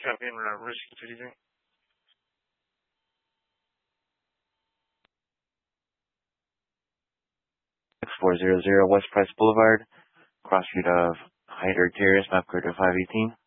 Copy and Risky 53. 400 West Price Boulevard, cross street of Hyder Terrace, map code 518.